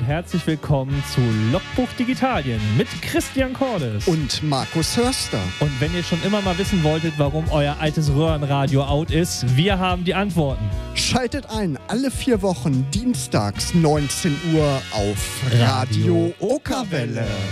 herzlich willkommen zu Logbuch Digitalien mit Christian Cordes und Markus Hörster. Und wenn ihr schon immer mal wissen wolltet, warum euer altes Röhrenradio out ist, wir haben die Antworten. Schaltet ein, alle 4 Wochen, dienstags 19 Uhr auf Radio Okerwelle.